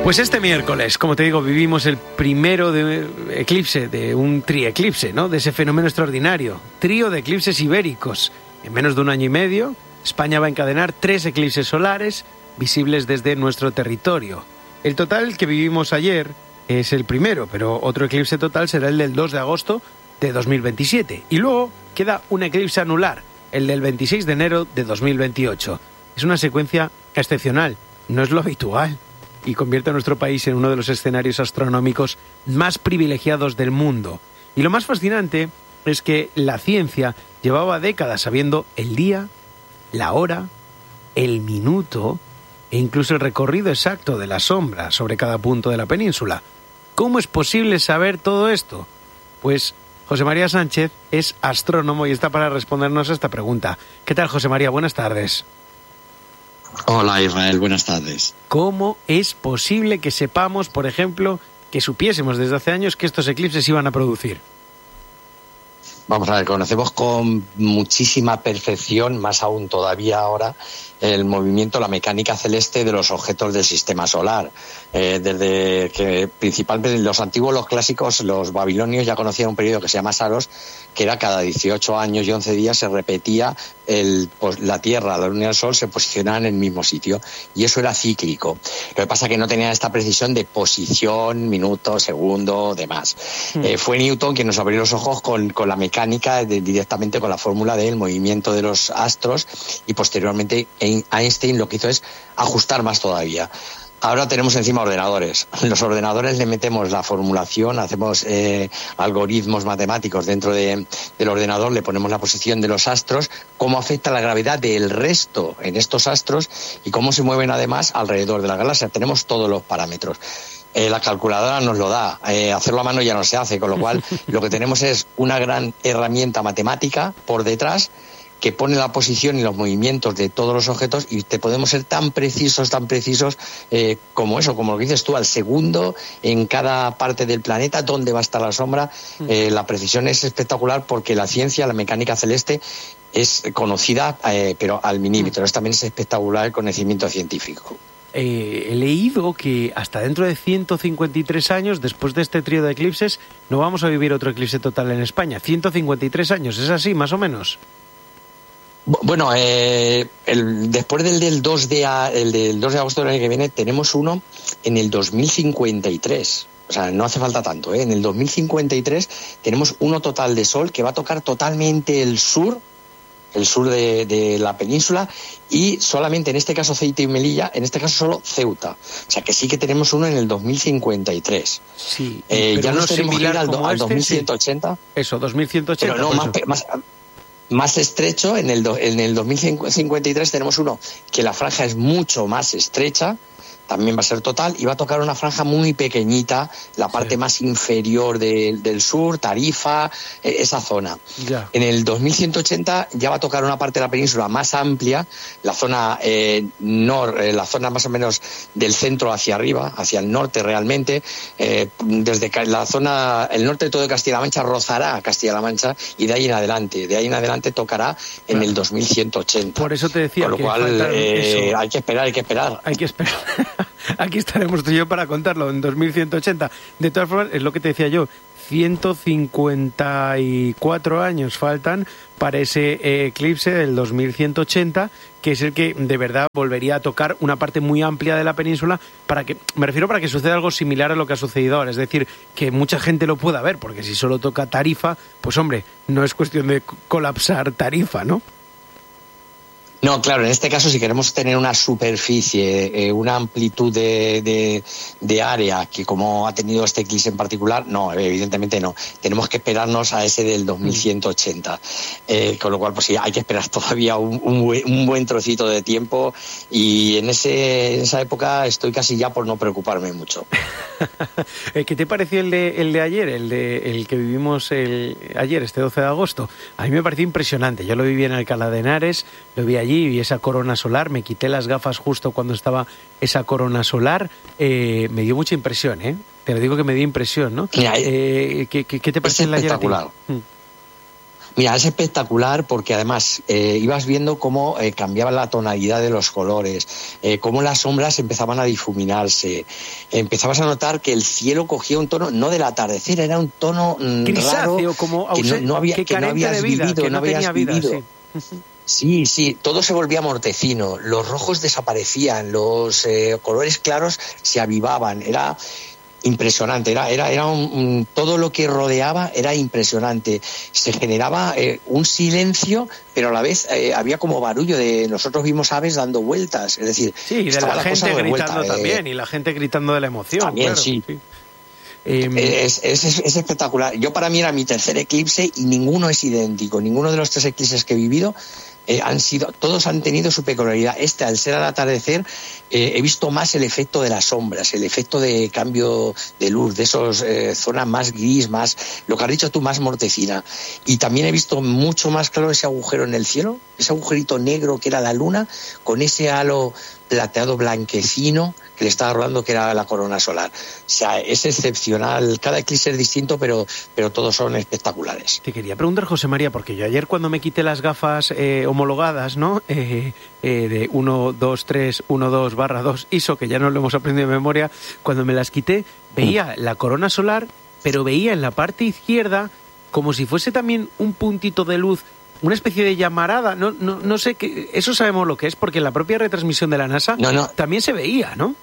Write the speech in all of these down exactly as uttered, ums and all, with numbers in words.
Pues este miércoles, como te digo, vivimos el primero de eclipse, de un trieclipse, ¿no? De ese fenómeno extraordinario, trío de eclipses ibéricos. En menos de un año y medio, España va a encadenar tres eclipses solares visibles desde nuestro territorio. El total que vivimos ayer es el primero, pero otro eclipse total será el del dos de agosto de dos mil veintisiete. Y luego queda un eclipse anular, el del veintiséis de enero de dos mil veintiocho. Es una secuencia excepcional, no es lo habitual, y convierte a nuestro país en uno de los escenarios astronómicos más privilegiados del mundo. Y lo más fascinante es que la ciencia llevaba décadas sabiendo el día, la hora, el minuto e incluso el recorrido exacto de la sombra sobre cada punto de la península. ¿Cómo es posible saber todo esto? Pues José María Sánchez es astrónomo y está para respondernos a esta pregunta. ¿Qué tal, José María? Buenas tardes. Hola, Israel, buenas tardes. ¿Cómo es posible que sepamos, por ejemplo, que supiésemos desde hace años que estos eclipses iban a producir? Vamos a ver, conocemos con muchísima perfección, más aún todavía ahora, el movimiento, la mecánica celeste de los objetos del sistema solar. Eh, desde que principalmente los antiguos, los clásicos, los babilonios ya conocían un periodo que se llama Saros, que era cada dieciocho años y once días se repetía el, pues, la Tierra, la Luna y el Sol se posicionaban en el mismo sitio, y eso era cíclico. Lo que pasa es que no tenían esta precisión de posición, minuto, segundo, demás. Mm. Eh, fue Newton quien nos abrió los ojos con, con la mecánica, de, directamente con la fórmula del movimiento de los astros, y posteriormente Einstein lo que hizo es ajustar más todavía. Ahora tenemos encima ordenadores. En los ordenadores le metemos la formulación, hacemos eh, algoritmos matemáticos dentro de, del ordenador, le ponemos la posición de los astros, cómo afecta la gravedad del resto en estos astros y cómo se mueven además alrededor de la galaxia. Tenemos todos los parámetros. Eh, la calculadora nos lo da, eh, hacerlo a mano ya no se hace, con lo cual lo que tenemos es una gran herramienta matemática por detrás que pone la posición y los movimientos de todos los objetos, y te podemos ser tan precisos, tan precisos eh, como eso, como lo que dices tú, al segundo en cada parte del planeta, dónde va a estar la sombra. Eh, la precisión es espectacular porque la ciencia, la mecánica celeste, es conocida, eh, pero al milímetro. Es también es espectacular el conocimiento científico. Eh, he leído que hasta dentro de ciento cincuenta y tres años, después de este trío de eclipses, no vamos a vivir otro eclipse total en España. ciento cincuenta y tres años, ¿es así, más o menos? Bueno, eh, el, después del, del, dos de a, el del dos de agosto del año que viene, tenemos uno en el dos mil cincuenta y tres. O sea, no hace falta tanto, ¿eh? En el dos mil cincuenta y tres tenemos uno total de Sol que va a tocar totalmente el sur, el sur de, de la península, y solamente en este caso Ceuta y Melilla, en este caso solo Ceuta. O sea, que sí que tenemos uno en el dos mil cincuenta y tres. Sí, eh, pero ya no nos tenemos que ir al, al este, dos mil ciento ochenta. Sí. Eso, dos mil ciento ochenta. Pero no, más, más, más estrecho, en el, do, en el dos mil cincuenta y tres tenemos uno que la franja es mucho más estrecha, también va a ser total, y va a tocar una franja muy pequeñita, la parte sí. más inferior de, del sur, Tarifa, eh, esa zona. Ya. En el dos mil ciento ochenta ya va a tocar una parte de la península más amplia, la zona eh, nor, eh, la zona más o menos del centro hacia arriba, hacia el norte realmente, eh, desde la zona, el norte de todo de Castilla-La Mancha rozará a Castilla-La Mancha, y de ahí en adelante, de ahí en adelante tocará en claro. el dos mil ciento ochenta. Por eso te decía. Con lo que cual eh, hay que esperar, hay que esperar. Hay que esperar. Aquí estaremos tú y yo para contarlo en dos mil ciento ochenta. De todas formas, es lo que te decía yo, ciento cincuenta y cuatro años faltan para ese eclipse del dos mil ciento ochenta, que es el que de verdad volvería a tocar una parte muy amplia de la península, para que, me refiero para que suceda algo similar a lo que ha sucedido ahora, es decir, que mucha gente lo pueda ver, porque si solo toca Tarifa, pues hombre, no es cuestión de colapsar Tarifa, ¿no? No, claro, en este caso si queremos tener una superficie, eh, una amplitud de, de, de área que como ha tenido este eclipse en particular, no, evidentemente no. Tenemos que esperarnos a ese del dos mil ciento ochenta. Eh, con lo cual, pues sí, hay que esperar todavía un, un, buen, un buen trocito de tiempo, y en, ese, en esa época estoy casi ya por no preocuparme mucho. ¿Qué te pareció el de, el de ayer, el, de, el que vivimos el, ayer, este doce de agosto? A mí me pareció impresionante. Yo lo viví en Alcalá de Henares, lo vi allí, vi esa corona solar, me quité las gafas justo cuando estaba esa corona solar, eh, me dio mucha impresión, ¿eh? Te lo digo que me dio impresión, ¿no? Mira, eh, ¿qué, qué, ¿Qué te pareció el ayer a ti? Mira, es espectacular porque además eh, ibas viendo cómo eh, cambiaba la tonalidad de los colores, eh, cómo las sombras empezaban a difuminarse. Empezabas a notar que el cielo cogía un tono, no del atardecer, era un tono mm, grisáceo, raro, como que no, no, había, que que no habías vida, vivido, que no, no habías tenía vida, vivido. Sí. Sí, sí, todo se volvía mortecino, los rojos desaparecían, los eh, colores claros se avivaban, era impresionante, era, era, era un, un, todo lo que rodeaba era impresionante, se generaba eh, un silencio, pero a la vez eh, había como barullo de, nosotros vimos aves dando vueltas, es decir, sí, y de la, la gente gritando vuelta, también, eh, y la gente gritando de la emoción. También, claro, sí. sí. Eh, es, es, es espectacular. Yo para mí era mi tercer eclipse y ninguno es idéntico, ninguno de los tres eclipses que he vivido Eh, han sido, todos han tenido su peculiaridad. Este, al ser al atardecer, eh, he visto más el efecto de las sombras, el efecto de cambio de luz, de esos eh, zonas más gris, más, lo que has dicho tú, más mortecina. Y también he visto mucho más claro ese agujero en el cielo, ese agujerito negro que era la luna, con ese halo plateado blanquecino que le estaba rodando, que era la corona solar. O sea, es excepcional. Cada eclipse es distinto, pero, pero todos son espectaculares. Te quería preguntar, José María, porque yo ayer cuando me quité las gafas eh, homologadas, ¿no? Eh, eh, de uno dos tres uno dos barra dos I S O, que ya no lo hemos aprendido de memoria, cuando me las quité, veía la corona solar, pero veía en la parte izquierda como si fuese también un puntito de luz, una especie de llamarada, no, no, no sé qué, eso sabemos lo que es, porque en la propia retransmisión de la NASA no, no. también se veía, ¿no?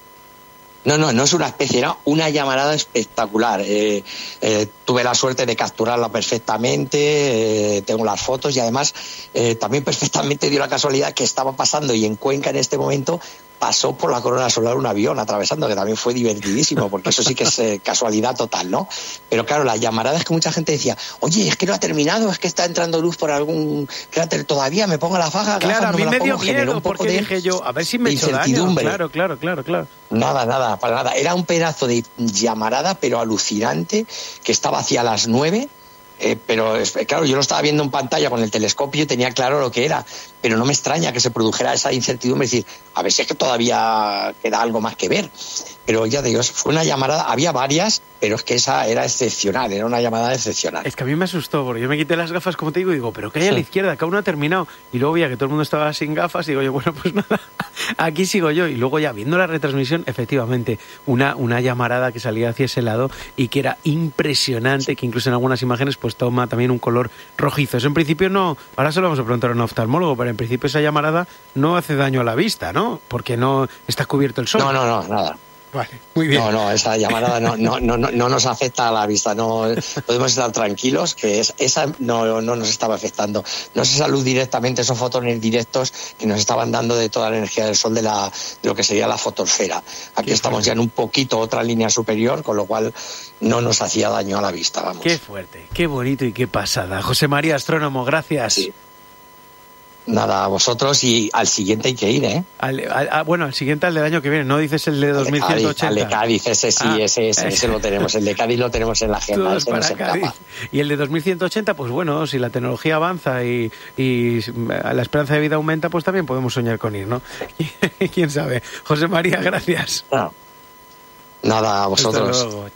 No, no, no es una especie, era una llamarada espectacular. Eh, eh, tuve la suerte de capturarla perfectamente, eh, tengo las fotos y además eh, también perfectamente dio la casualidad que estaba pasando y en Cuenca en este momento pasó por la corona solar un avión atravesando, que también fue divertidísimo, porque eso sí que es eh, casualidad total, ¿no? Pero claro, la llamarada es que mucha gente decía, oye, es que no ha terminado, es que está entrando luz por algún cráter todavía, me pongo la faja, claro, gafas, a mí no me, me dio pongo, miedo, un porque poco de, dije yo, a ver si me he hecho daño. Claro, claro, claro, claro, Nada, nada, para nada. Era un pedazo de llamarada, pero alucinante, que estaba hacia las nueve. Eh, pero claro, yo lo estaba viendo en pantalla con el telescopio y tenía claro lo que era, pero no me extraña que se produjera esa incertidumbre, es decir, a ver si es que todavía queda algo más que ver. Pero ya digo, fue una llamarada, había varias, pero es que esa era excepcional, era una llamada excepcional. Es que a mí me asustó, porque yo me quité las gafas, como te digo, y digo, pero ¿qué hay a la izquierda? Que aún no ha terminado. Y luego veía que todo el mundo estaba sin gafas, y digo yo, bueno, pues nada, aquí sigo yo. Y luego ya viendo la retransmisión, efectivamente, una, una llamarada que salía hacia ese lado y que era impresionante, que incluso en algunas imágenes pues toma también un color rojizo. Eso en principio no, ahora se lo vamos a preguntar a un oftalmólogo, pero en principio esa llamarada no hace daño a la vista, ¿no? Porque no está cubierto el sol. No, no, no, nada. Vale, muy bien. No, no, esa llamarada no, no, no, no nos afecta a la vista, no podemos estar tranquilos que es, esa no, no nos estaba afectando. No es esa luz directamente, esos fotones directos que nos estaban dando de toda la energía del sol de, la, de lo que sería la fotosfera. Aquí qué estamos fuerte. Ya en un poquito otra línea superior, con lo cual no nos hacía daño a la vista, vamos. Qué fuerte, qué bonito y qué pasada. José María, astrónomo, gracias. Sí. Nada, a vosotros, y al siguiente hay que ir, ¿eh? Al, al, bueno, al siguiente, al del año que viene, ¿no? Dices el de dos mil ciento ochenta. Al de Cádiz, ese sí, ah, ese, ese, ese lo tenemos. El de Cádiz lo tenemos en la agenda. Ese para Cádiz. Y el de dos mil ciento ochenta, pues bueno, si la tecnología avanza y, y la esperanza de vida aumenta, pues también podemos soñar con ir, ¿no? ¿Quién sabe? José María, gracias. No. Nada, a vosotros. Hasta luego.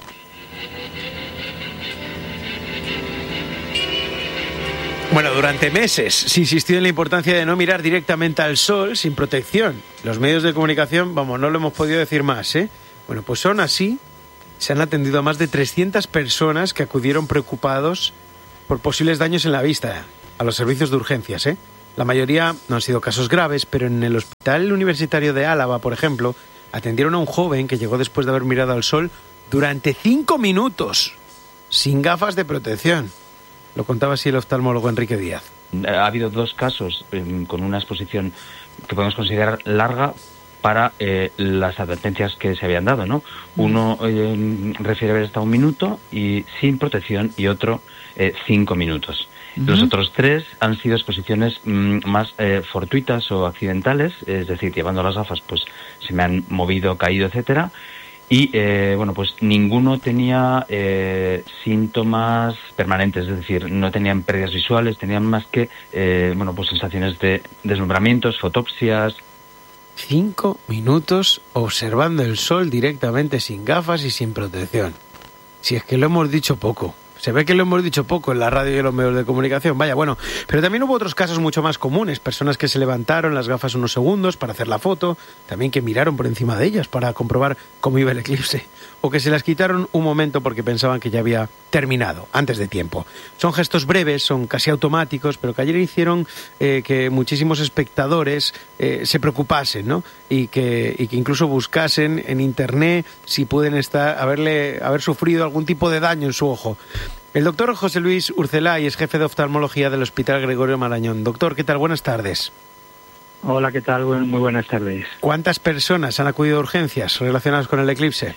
Bueno, durante meses se insistió en la importancia de no mirar directamente al sol sin protección. Los medios de comunicación, vamos, no lo hemos podido decir más, ¿eh? Bueno, pues aún así se han atendido a más de trescientas personas que acudieron preocupados por posibles daños en la vista a los servicios de urgencias, ¿eh? La mayoría no han sido casos graves, pero en el Hospital Universitario de Álava, por ejemplo, atendieron a un joven que llegó después de haber mirado al sol durante cinco minutos, sin gafas de protección. Lo contaba así el oftalmólogo Enrique Díaz. Ha habido dos casos eh, con una exposición que podemos considerar larga para eh, las advertencias que se habían dado, ¿no? Uno eh, refiere haber estado un minuto y sin protección y otro eh, cinco minutos. Uh-huh. Los otros tres han sido exposiciones mmm, más eh, fortuitas o accidentales, es decir, llevando las gafas pues se me han movido, caído, etcétera. Y, eh, bueno, pues ninguno tenía eh, síntomas permanentes, es decir, no tenían pérdidas visuales, tenían más que, eh, bueno, pues sensaciones de deslumbramientos, fotopsias. Cinco minutos observando el sol directamente sin gafas y sin protección. Si es que lo hemos dicho poco. Se ve que lo hemos dicho poco en la radio y en los medios de comunicación. Vaya, bueno. Pero también hubo otros casos mucho más comunes. Personas que se levantaron las gafas unos segundos para hacer la foto. También que miraron por encima de ellas para comprobar cómo iba el eclipse. O que se las quitaron un momento porque pensaban que ya había terminado, antes de tiempo. Son gestos breves, son casi automáticos, pero que ayer hicieron eh, que muchísimos espectadores eh, se preocupasen, ¿no? Y que, y que incluso buscasen en Internet si pueden estar, haberle, haber sufrido algún tipo de daño en su ojo. El doctor José Luis Urcelay es jefe de oftalmología del Hospital Gregorio Marañón. Doctor, ¿qué tal? Buenas tardes. Hola, ¿qué tal? Muy buenas tardes. ¿Cuántas personas han acudido a urgencias relacionadas con el eclipse?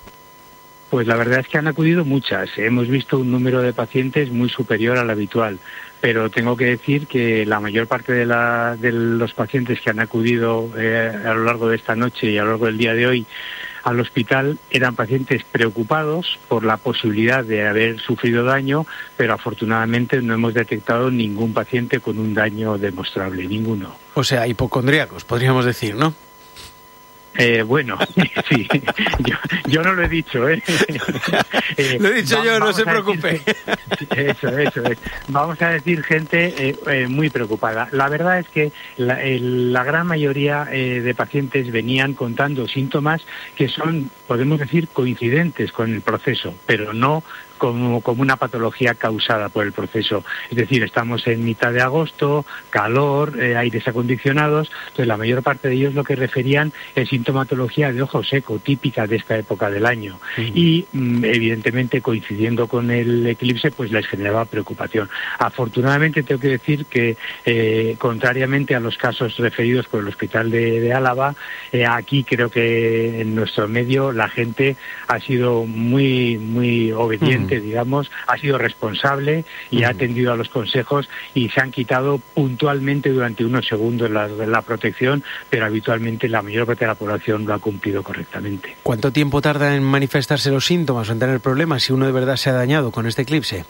Pues la verdad es que han acudido muchas. Hemos visto un número de pacientes muy superior al habitual, pero tengo que decir que la mayor parte de, la, de los pacientes que han acudido eh, a lo largo de esta noche y a lo largo del día de hoy al hospital eran pacientes preocupados por la posibilidad de haber sufrido daño, pero afortunadamente no hemos detectado ningún paciente con un daño demostrable, ninguno. O sea, hipocondríacos, podríamos decir, ¿no? Eh, bueno, sí, yo, yo no lo he dicho, ¿eh? eh lo he dicho va, yo, no se preocupe. Que, eso, eso es. Vamos a decir gente eh, eh, muy preocupada. La verdad es que la, el, la gran mayoría eh, de pacientes venían contando síntomas que son, podemos decir, coincidentes con el proceso, pero no como, como una patología causada por el proceso. Es decir, estamos en mitad de agosto, calor, eh, aires acondicionados, entonces la mayor parte de ellos lo que referían es sintomatología de ojo seco, típica de esta época del año. Sí. Y mm, evidentemente coincidiendo con el eclipse, pues les generaba preocupación. Afortunadamente tengo que decir que, eh, contrariamente a los casos referidos por el Hospital de, de Álava, eh, aquí creo que en nuestro medio la gente ha sido muy, muy obediente, mm. digamos, ha sido responsable y mm. ha atendido a los consejos y se han quitado puntualmente durante unos segundos la, la protección, pero habitualmente la mayor parte de la población lo ha cumplido correctamente. ¿Cuánto tiempo tarda en manifestarse los síntomas o en tener problemas si uno de verdad se ha dañado con este eclipse?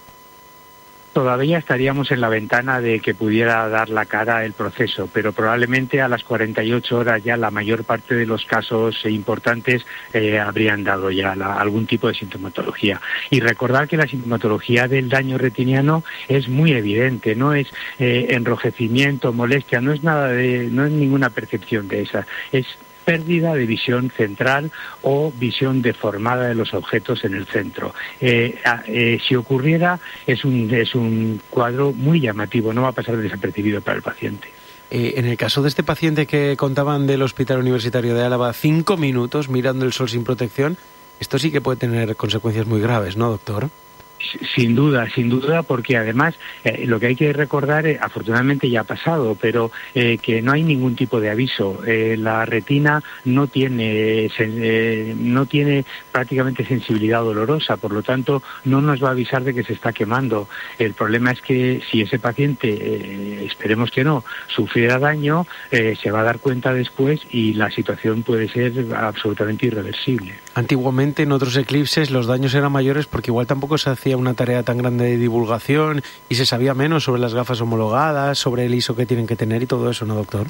Todavía estaríamos en la ventana de que pudiera dar la cara el proceso, pero probablemente a las cuarenta y ocho horas ya la mayor parte de los casos importantes eh, habrían dado ya la, algún tipo de sintomatología. Y recordar que la sintomatología del daño retiniano es muy evidente, no es eh, enrojecimiento, molestia, no es nada de, no es ninguna percepción de esa, es pérdida de visión central o visión deformada de los objetos en el centro. Eh, eh, si ocurriera, es un, es un cuadro muy llamativo, no va a pasar desapercibido para el paciente. Eh, en el caso de este paciente que contaban del Hospital Universitario de Álava, cinco minutos mirando el sol sin protección, esto sí que puede tener consecuencias muy graves, ¿no, doctor? Sin duda, sin duda, porque además eh, lo que hay que recordar, eh, afortunadamente ya ha pasado, pero eh, que no hay ningún tipo de aviso. Eh, la retina no tiene eh, no tiene prácticamente sensibilidad dolorosa, por lo tanto no nos va a avisar de que se está quemando. El problema es que si ese paciente, eh, esperemos que no, sufriera daño, eh, se va a dar cuenta después y la situación puede ser absolutamente irreversible. Antiguamente en otros eclipses los daños eran mayores porque igual tampoco se hacía una tarea tan grande de divulgación y se sabía menos sobre las gafas homologadas, sobre el I S O que tienen que tener y todo eso, ¿no, doctor?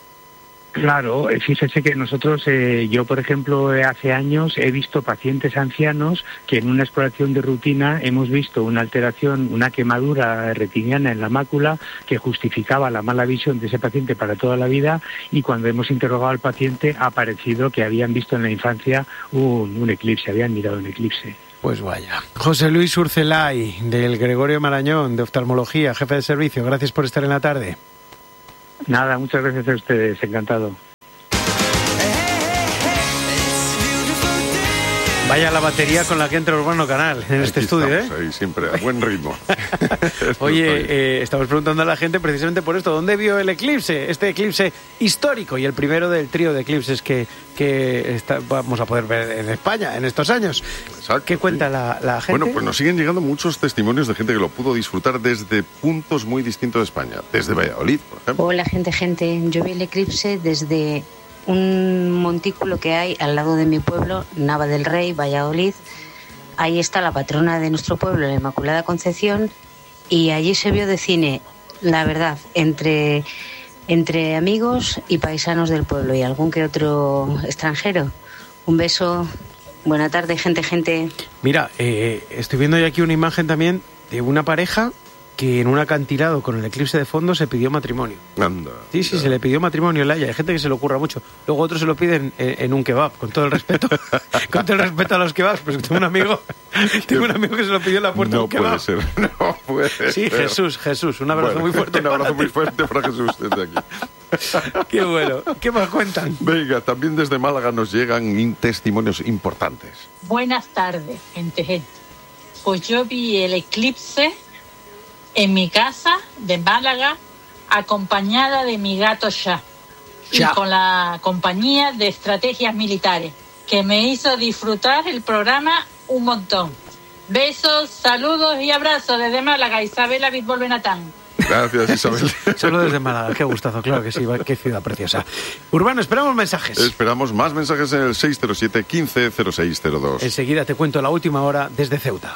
Claro, fíjese que nosotros, eh, yo por ejemplo, hace años he visto pacientes ancianos que en una exploración de rutina hemos visto una alteración, una quemadura retiniana en la mácula que justificaba la mala visión de ese paciente para toda la vida, y cuando hemos interrogado al paciente ha parecido que habían visto en la infancia un, un eclipse, habían mirado un eclipse. Pues vaya. José Luis Urcelay, del Gregorio Marañón, de oftalmología, jefe de servicio, gracias por estar en la tarde. Nada, muchas gracias a ustedes, encantado. Vaya la batería con la que entra Urbano Canal en este estudio, ¿eh? Ahí siempre, a buen ritmo. Oye, eh, estamos preguntando a la gente precisamente por esto. ¿Dónde vio el eclipse? Este eclipse histórico y el primero del trío de eclipses que, que está, vamos a poder ver en España en estos años. Exacto, ¿Qué cuenta sí. la, la gente? Bueno, pues nos siguen llegando muchos testimonios de gente que lo pudo disfrutar desde puntos muy distintos de España. Desde Valladolid, por ejemplo. Hola, gente, gente. Yo vi el eclipse desde un montículo que hay al lado de mi pueblo, Nava del Rey, Valladolid. Ahí está la patrona de nuestro pueblo, la Inmaculada Concepción, y allí se vio de cine, la verdad, entre, entre amigos y paisanos del pueblo y algún que otro extranjero. Un beso. Buena tarde, gente, gente. Mira, eh, estoy viendo ya aquí una imagen también de una pareja que en un acantilado con el eclipse de fondo se pidió matrimonio. Anda. Sí, sí, se le pidió matrimonio en la Haya. Hay gente que se le ocurra mucho. Luego otros se lo piden en, en un kebab, con todo el respeto. Con todo el respeto a los kebabs. Pues tengo un amigo, tengo un amigo que se lo pidió en la puerta de No un kebab. puede ser, no puede ser. Sí, Jesús, Jesús. Un abrazo Bueno, muy fuerte. Un abrazo para muy ti. fuerte para Jesús desde aquí. Qué bueno. ¿Qué más cuentan? Venga, también desde Málaga nos llegan in- testimonios importantes. Buenas tardes, gente, gente. Pues yo vi el eclipse en mi casa de Málaga, acompañada de mi gato Shah y con la compañía de estrategias militares, que me hizo disfrutar el programa un montón. Besos, saludos y abrazos desde Málaga, Isabela Bisbol Benatán. Gracias, Isabel. Solo desde Málaga, qué gustazo, claro que sí, qué ciudad preciosa. Urbano, esperamos mensajes. Esperamos más mensajes en el seis cero siete, quince cero seis cero dos. Enseguida te cuento la última hora desde Ceuta.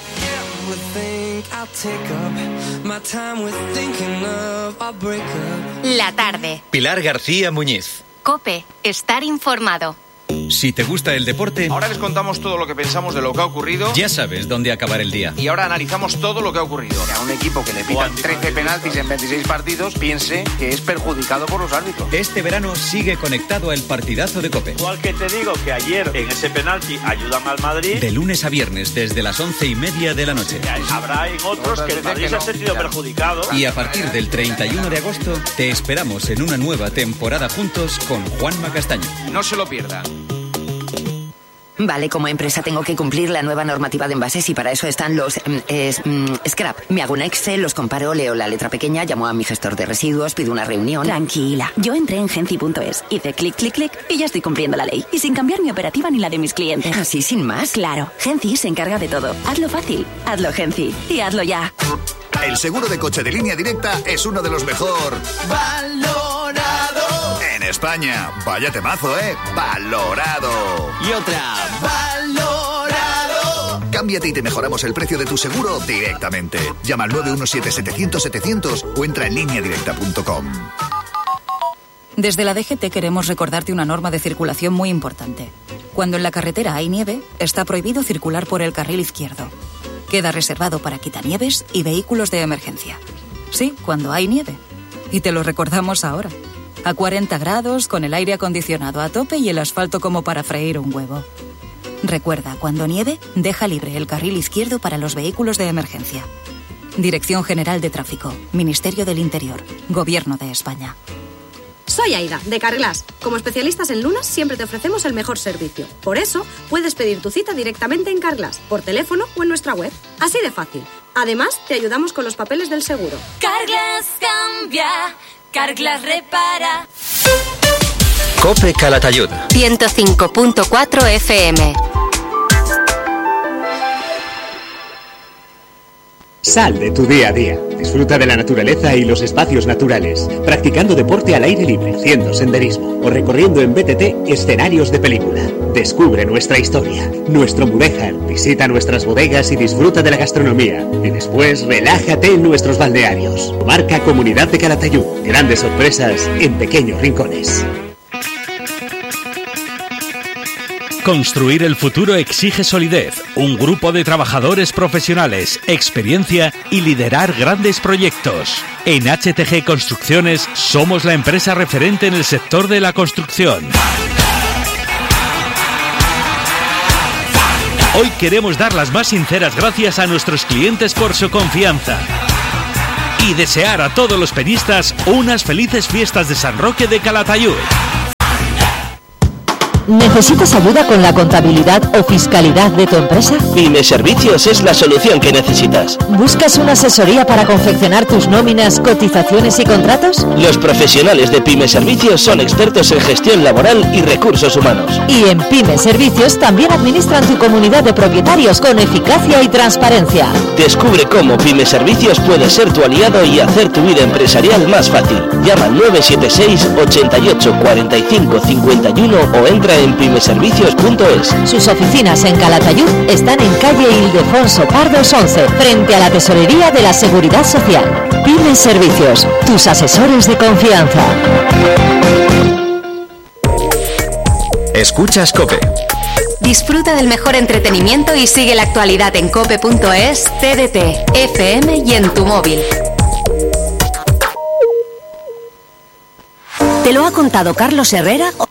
La tarde. Pilar García Muñiz. COPE. Estar informado. Si te gusta el deporte, ahora les contamos todo lo que pensamos de lo que ha ocurrido. Ya sabes dónde acabar el día. Y ahora analizamos todo lo que ha ocurrido. Que a un equipo que le pitan trece penaltis en veintiséis partidos piense que es perjudicado por los árbitros. Este verano sigue conectado al partidazo de COPE. Igual que te digo que ayer en ese penalti ayudan al Madrid. De lunes a viernes desde las once y media de la noche. Habrá en otros que el Madrid se ha sentido perjudicado. Y a partir del treinta y uno de agosto te esperamos en una nueva temporada juntos con Juanma Castaño. No se lo pierdan. Vale, como empresa tengo que cumplir la nueva normativa de envases y para eso están los eh, es, mm, scrap. Me hago un Excel, los comparo, leo la letra pequeña, llamo a mi gestor de residuos, pido una reunión. Tranquila, yo entré en Genci punto es, hice clic, clic, clic y ya estoy cumpliendo la ley. Y sin cambiar mi operativa ni la de mis clientes. ¿Así sin más? Claro, Genci se encarga de todo. Hazlo fácil, hazlo Genci y hazlo ya. El seguro de coche de Línea Directa es uno de los mejor valorado en España. Vaya temazo, ¿eh? Valorado. Y otra. Valorado. Cámbiate y te mejoramos el precio de tu seguro directamente. Llama al nueve uno siete, setecientos, setecientos o entra en línea directa punto com. Desde la D G T queremos recordarte una norma de circulación muy importante. Cuando en la carretera hay nieve, está prohibido circular por el carril izquierdo. Queda reservado para quitanieves y vehículos de emergencia. Sí, cuando hay nieve. Y te lo recordamos ahora. A cuarenta grados, con el aire acondicionado a tope y el asfalto como para freír un huevo. Recuerda, cuando nieve, deja libre el carril izquierdo para los vehículos de emergencia. Dirección General de Tráfico, Ministerio del Interior, Gobierno de España. Soy Aida, de Carglass. Como especialistas en lunas, siempre te ofrecemos el mejor servicio. Por eso, puedes pedir tu cita directamente en Carglass, por teléfono o en nuestra web. Así de fácil. Además, te ayudamos con los papeles del seguro. Carglass cambia, Carglass repara. COPE Calatayud. ciento cinco punto cuatro F M. Sal de tu día a día. Disfruta de la naturaleza y los espacios naturales, practicando deporte al aire libre, haciendo senderismo o recorriendo en B T T escenarios de película. Descubre nuestra historia, nuestro Mudéjar, visita nuestras bodegas y disfruta de la gastronomía. Y después relájate en nuestros balnearios. Marca Comunidad de Calatayud. Grandes sorpresas en pequeños rincones. Construir el futuro exige solidez, un grupo de trabajadores profesionales, experiencia y liderar grandes proyectos. En H T G Construcciones somos la empresa referente en el sector de la construcción. Hoy queremos dar las más sinceras gracias a nuestros clientes por su confianza y desear a todos los peñistas unas felices fiestas de San Roque de Calatayud. ¿Necesitas ayuda con la contabilidad o fiscalidad de tu empresa? Pyme Servicios es la solución que necesitas. ¿Buscas una asesoría para confeccionar tus nóminas, cotizaciones y contratos? Los profesionales de Pyme Servicios son expertos en gestión laboral y recursos humanos. Y en Pyme Servicios también administran tu comunidad de propietarios con eficacia y transparencia. Descubre cómo Pyme Servicios puede ser tu aliado y hacer tu vida empresarial más fácil. Llama al nueve siete seis, ochenta y ocho, cuarenta y cinco, cincuenta y uno o entra en pyme servicios punto es. Sus oficinas en Calatayud están en calle Ildefonso Pardos once, frente a la Tesorería de la Seguridad Social. Pyme Servicios, tus asesores de confianza. Escuchas COPE. Disfruta del mejor entretenimiento y sigue la actualidad en cope punto es, T D T, F M y en tu móvil. ¿Te lo ha contado Carlos Herrera?